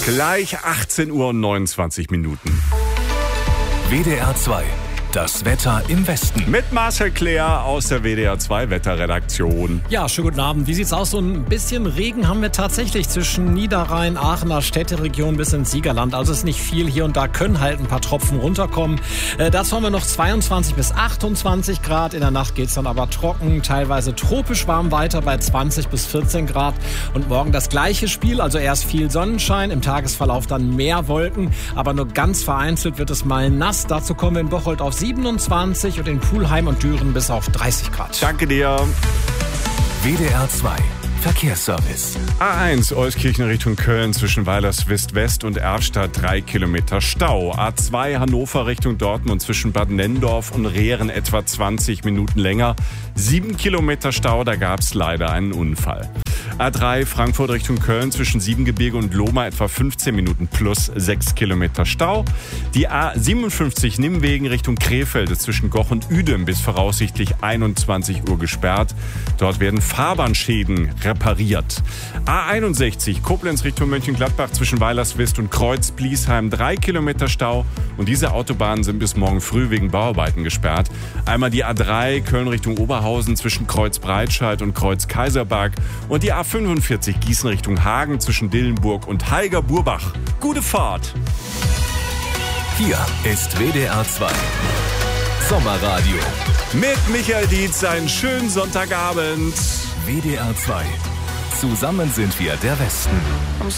Gleich 18:29 Uhr. WDR 2. Das Wetter im Westen. Mit Marcel Claire aus der WDR 2 Wetterredaktion. Ja, schönen guten Abend. Wie sieht's aus? So ein bisschen Regen haben wir tatsächlich zwischen Niederrhein, Aachener Städteregion bis ins Siegerland. Also ist nicht viel. Hier und da können halt ein paar Tropfen runterkommen. Dazu haben wir noch 22 bis 28 Grad. In der Nacht geht's dann aber trocken, teilweise tropisch warm weiter bei 20 bis 14 Grad. Und morgen das gleiche Spiel, also erst viel Sonnenschein, im Tagesverlauf dann mehr Wolken. Aber nur ganz vereinzelt wird es mal nass. Dazu kommen wir in Bocholt auf 27 und in Pulheim und Düren bis auf 30 Grad. Danke dir. WDR 2. Verkehrsservice. A1 Euskirchen Richtung Köln zwischen Weilerswist West und Erftstadt 3 Kilometer Stau. A2 Hannover Richtung Dortmund zwischen Bad Nenndorf und Rehren etwa 20 Minuten länger. 7 Kilometer Stau, da gab es leider einen Unfall. A3 Frankfurt Richtung Köln zwischen Siebengebirge und Lohmar etwa 15 Minuten plus 6 Kilometer Stau. Die A57 Nimwegen Richtung Krefeld ist zwischen Goch und Uedem bis voraussichtlich 21 Uhr gesperrt. Dort werden Fahrbahnschäden repariert. A61 Koblenz Richtung Mönchengladbach zwischen Weilerswist und Kreuz-Bliesheim 3 Kilometer Stau. Und diese Autobahnen sind bis morgen früh wegen Bauarbeiten gesperrt. Einmal die A3 Köln Richtung Oberhausen zwischen Kreuz-Breitscheid und Kreuz-Kaiserberg und die A45 Gießen Richtung Hagen zwischen Dillenburg und Heiger-Burbach. Gute Fahrt! Hier ist WDR 2. Sommerradio. Mit Michael Dietz einen schönen Sonntagabend. WDR 2. Zusammen sind wir der Westen.